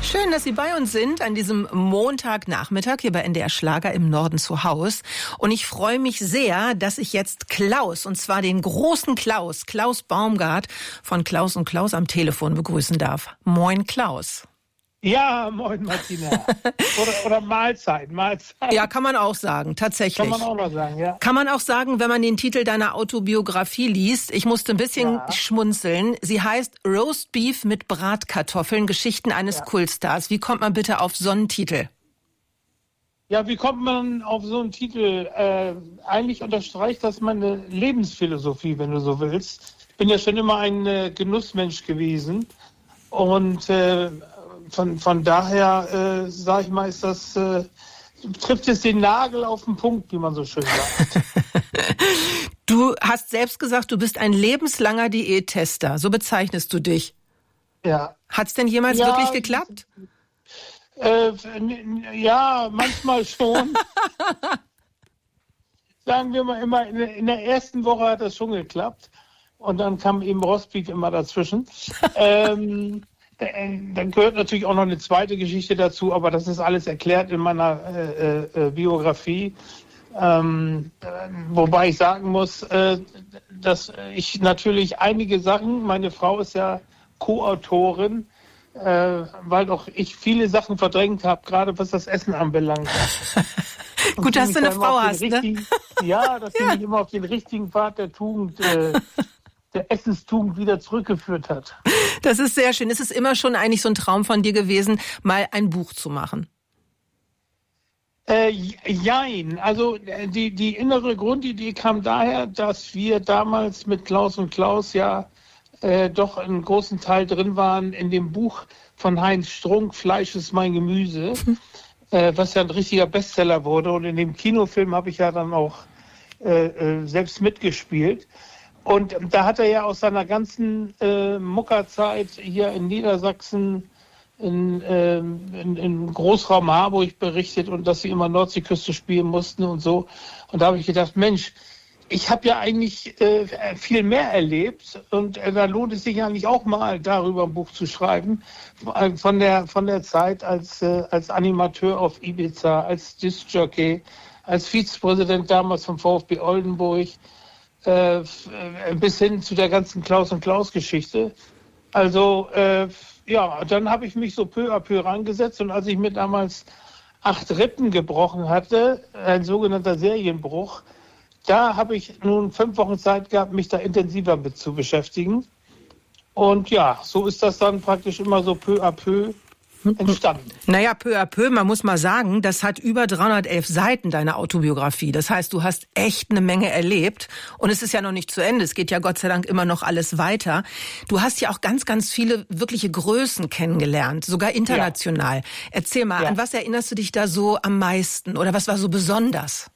Schön, dass Sie bei uns sind an diesem Montagnachmittag hier bei NDR Schlager im Norden zu Haus. Und ich freue mich sehr, dass ich jetzt Klaus, und zwar den großen Klaus Baumgart von Klaus & Klaus am Telefon begrüßen darf. Moin, Klaus. Ja, moin Martina. Oder Mahlzeit. Ja, kann man auch sagen, tatsächlich. Kann man auch noch sagen, ja. Kann man auch sagen, wenn man den Titel deiner Autobiografie liest. Ich musste ein bisschen schmunzeln. Sie heißt Roast Beef mit Bratkartoffeln, Geschichten eines Kultstars. Wie kommt man bitte auf so einen Titel? Ja, wie kommt man auf so einen Titel? Eigentlich unterstreicht das meine Lebensphilosophie, wenn du so willst. Ich bin ja schon immer ein Genussmensch gewesen. Und von daher, sag ich mal, ist das, trifft es den Nagel auf den Punkt, wie man so schön sagt. Du hast selbst gesagt, du bist ein lebenslanger Diättester. So bezeichnest du dich. Ja. Hat's denn jemals wirklich geklappt? Ja, manchmal schon. Sagen wir mal immer, in der ersten Woche hat das schon geklappt. Und dann kam eben Rostbeef immer dazwischen. Dann gehört natürlich auch noch eine zweite Geschichte dazu, aber das ist alles erklärt in meiner Biografie. Wobei ich sagen muss, dass ich natürlich einige Sachen, meine Frau ist ja Co-Autorin, weil auch ich viele Sachen verdrängt habe, gerade was das Essen anbelangt. Gut, dass du eine Frau hast, ne? Ja, dass sie mich immer auf den richtigen Pfad der Tugend der Essenstugend wieder zurückgeführt hat. Das ist sehr schön. Es ist immer schon eigentlich so ein Traum von dir gewesen, mal ein Buch zu machen. Jein. Also die innere Grundidee kam daher, dass wir damals mit Klaus & Klaus doch einen großen Teil drin waren in dem Buch von Heinz Strunk, Fleisch ist mein Gemüse, was ja ein richtiger Bestseller wurde. Und in dem Kinofilm habe ich ja dann auch selbst mitgespielt. Und da hat er ja aus seiner ganzen Muckerzeit hier in Niedersachsen, in Großraum Harburg berichtet und dass sie immer Nordseeküste spielen mussten und so. Und da habe ich gedacht, Mensch, ich habe ja eigentlich viel mehr erlebt und da lohnt es sich eigentlich auch mal darüber ein Buch zu schreiben. Von der Zeit als Animateur auf Ibiza, als Discjockey, als Vizepräsident damals vom VfB Oldenburg, bis hin zu der ganzen Klaus & Klaus-Geschichte. Also, dann habe ich mich so peu à peu rangesetzt und als ich mir damals 8 Rippen gebrochen hatte, ein sogenannter Serienbruch, da habe ich nun 5 Wochen Zeit gehabt, mich da intensiver mit zu beschäftigen. Und ja, so ist das dann praktisch immer so peu à peu entstanden. Naja, peu à peu, man muss mal sagen, das hat über 311 Seiten, deine Autobiografie. Das heißt, du hast echt eine Menge erlebt. Und es ist ja noch nicht zu Ende. Es geht ja Gott sei Dank immer noch alles weiter. Du hast ja auch ganz, ganz viele wirkliche Größen kennengelernt, sogar international. Ja. Erzähl mal, an was erinnerst du dich da so am meisten? Oder was war so besonders?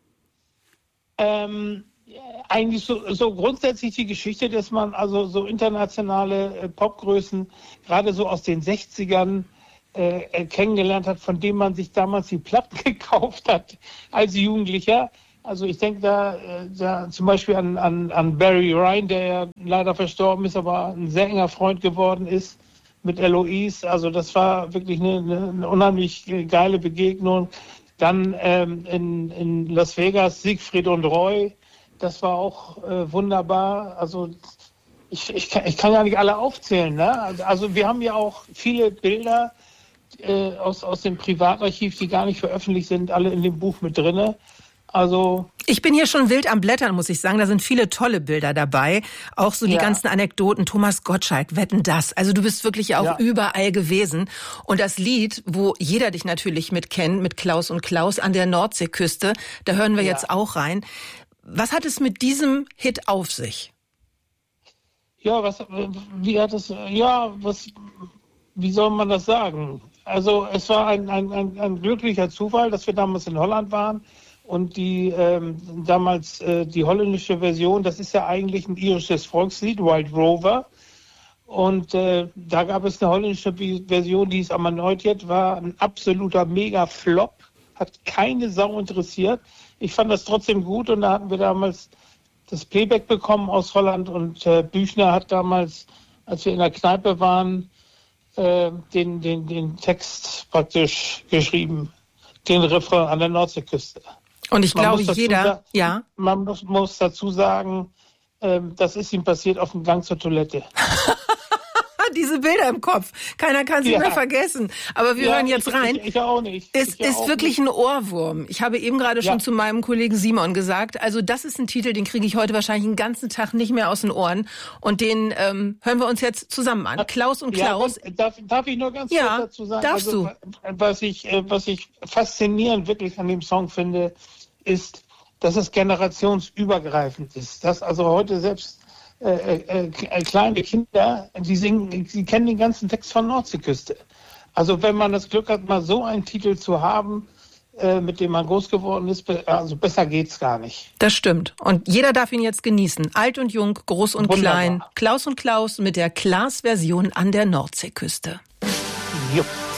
Eigentlich so grundsätzlich die Geschichte, dass man also so internationale Popgrößen, gerade so aus den 60ern, kennengelernt hat, von denen man sich damals die Platten gekauft hat als Jugendlicher. Also ich denke da zum Beispiel an Barry Ryan, der ja leider verstorben ist, aber ein sehr enger Freund geworden ist mit Eloise. Also das war wirklich eine unheimlich geile Begegnung. Dann in Las Vegas Siegfried und Roy. Das war auch wunderbar. Also ich kann ja nicht alle aufzählen. Ne? Also wir haben ja auch viele Bilder aus dem Privatarchiv, die gar nicht veröffentlicht sind, alle in dem Buch mit drinne. Also ich bin hier schon wild am Blättern, muss ich sagen. Da sind viele tolle Bilder dabei. Auch so die ganzen Anekdoten. Thomas Gottschalk, Wetten, das. Also du bist wirklich auch überall gewesen. Und das Lied, wo jeder dich natürlich mit kennt, mit Klaus & Klaus an der Nordseeküste, da hören wir jetzt auch rein. Was hat es mit diesem Hit auf sich? Ja, wie soll man das sagen? Also es war ein glücklicher Zufall, dass wir damals in Holland waren und damals die holländische Version, das ist ja eigentlich ein irisches Volkslied, Wild Rover. Und da gab es eine holländische Version, die ist am Neutjet, war ein absoluter Mega-Flop, hat keine Sau interessiert. Ich fand das trotzdem gut und da hatten wir damals das Playback bekommen aus Holland und Büchner hat damals, als wir in der Kneipe waren, den Text praktisch geschrieben, den Refrain an der Nordseeküste. Und ich glaube, jeder, ja. Man muss dazu sagen, das ist ihm passiert auf dem Gang zur Toilette. Diese Bilder im Kopf. Keiner kann sie mehr vergessen. Aber wir hören jetzt rein. Ich auch nicht. Es ist wirklich ein Ohrwurm. Ich habe eben gerade schon zu meinem Kollegen Simon gesagt, also das ist ein Titel, den kriege ich heute wahrscheinlich den ganzen Tag nicht mehr aus den Ohren. Und den hören wir uns jetzt zusammen an. Klaus und Klaus. Darf ich nur ganz kurz dazu sagen? Darfst du. Was ich faszinierend wirklich an dem Song finde, ist, dass es generationsübergreifend ist. Dass also heute selbst kleine Kinder, die kennen den ganzen Text von Nordseeküste. Also wenn man das Glück hat, mal so einen Titel zu haben, mit dem man groß geworden ist, also besser geht's gar nicht. Das stimmt. Und jeder darf ihn jetzt genießen. Alt und jung, groß und klein. Klaus und Klaus mit der Klaas-Version an der Nordseeküste. Jupp.